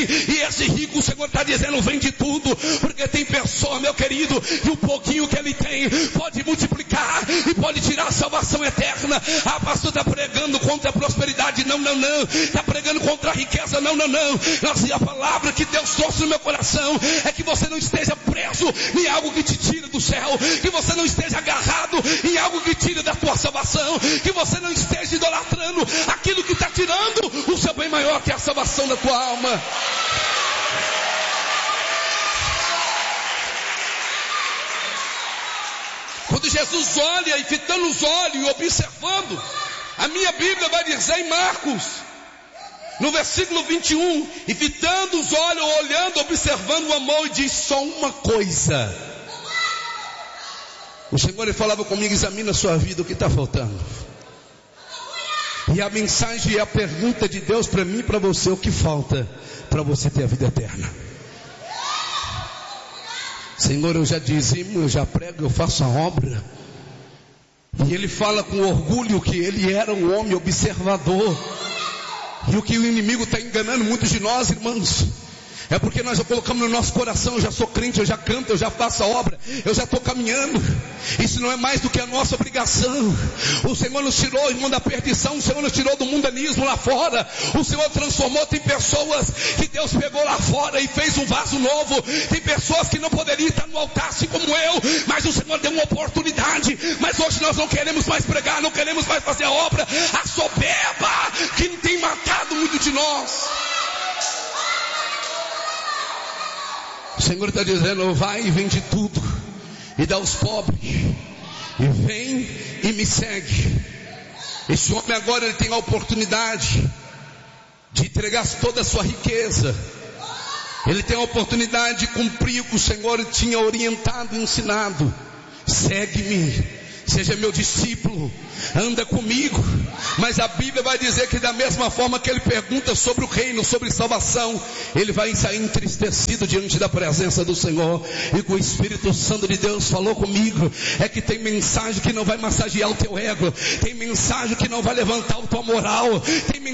E esse rico, o Senhor está dizendo, vende tudo. Porque tem pessoa, meu querido, que o pouquinho que ele tem pode multiplicar e pode tirar a salvação eterna. Ah, pastor, está pregando contra a prosperidade. Não, não, não. Está pregando contra a riqueza. Não, não, não. Nossa, a palavra que Deus trouxe no meu coração é que você não esteja preso em algo que te tira do céu, que você não esteja agarrado em algo que tira da tua salvação, que você não esteja idolatrando aquilo que está tirando o seu bem maior, que é a salvação da tua alma. Quando Jesus olha e fitando os olhos e observando, a minha Bíblia vai dizer em Marcos, no versículo 21, e fitando os olhos, olhando, observando o amor, e diz só uma coisa. O Senhor ele falava comigo, examina a sua vida, o que está faltando. E a mensagem e a pergunta de Deus para mim e para você, o que falta para você ter a vida eterna? Senhor, eu já dizimo, eu já prego, eu faço a obra. E ele fala com orgulho que ele era um homem observador. E o que o inimigo está enganando muitos de nós, irmãos, é porque nós já colocamos no nosso coração, eu já sou crente, eu já canto, eu já faço a obra, eu já estou caminhando. Isso não é mais do que a nossa obrigação. O Senhor nos tirou, irmão, da perdição. O Senhor nos tirou do mundanismo lá fora. O Senhor transformou, tem pessoas que Deus pegou lá fora e fez um vaso novo. Tem pessoas que não poderiam estar no altar assim como eu, mas o Senhor deu uma oportunidade. Mas hoje nós não queremos mais pregar, não queremos mais fazer a obra. A soberba que tem matado muito de nós. O Senhor está dizendo, vai e vende tudo e dá aos pobres, e vem e me segue. Esse homem agora ele tem a oportunidade de entregar toda a sua riqueza. Ele tem a oportunidade de cumprir o que o Senhor tinha orientado e ensinado. Segue-me, seja meu discípulo, anda comigo. Mas a Bíblia vai dizer que da mesma forma que ele pergunta sobre o reino, sobre salvação, ele vai sair entristecido diante da presença do Senhor. E que o Espírito Santo de Deus falou comigo, é que tem mensagem que não vai massagear o teu ego, tem mensagem que não vai levantar a tua moral, tem